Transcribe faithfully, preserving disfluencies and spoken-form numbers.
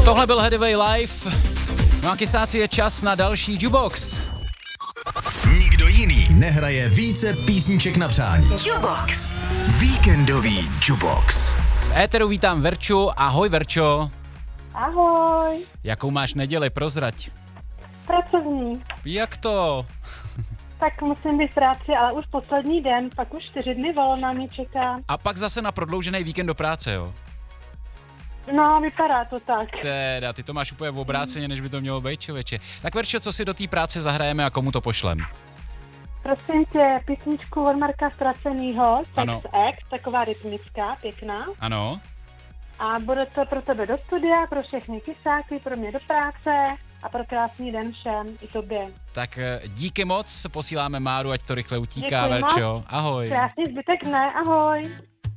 Tohle byl Headway Live. No a kysáci, je čas na další Jukebox. Nikdo jiný nehraje více písniček na přání. Jukebox. Víkendový Jukebox. V éteru vítám Verču. Ahoj, Verčo. Ahoj. Jakou máš neděli, prozrať. Pracovní. Jak to? Tak musím být v práci, ale už poslední den, pak už čtyři dny volna mě čeká. A pak zase na prodloužený víkend do práce, jo? No, vypadá to tak. Teda, ty to máš úplně v obráceně, než by to mělo být, člověče. Tak Verčo, co si do té práce zahrajeme a komu to pošlem? Prosím tě, písničku od Marka Stracenýho, Ano. Sex Act, taková rytmická, pěkná. Ano. A bude to pro tebe do studia, pro všechny kysáky, pro mě do práce a pro krásný den všem, i tobě. Tak díky moc, posíláme Máru, ať to rychle utíká, Děkuji Verčo. moc. Ahoj. Krásný zbytek dne, ahoj.